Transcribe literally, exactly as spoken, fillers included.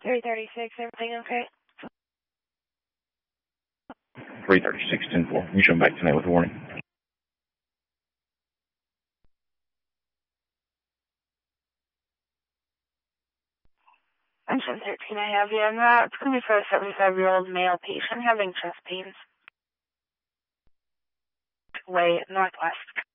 three thirty-six, everything okay? three thirty-six, ten four. You show them back tonight with a warning. Engine thirteen, I have you. And uh, it's going to be for a seventy-five-year-old male patient having chest pains. Way northwest.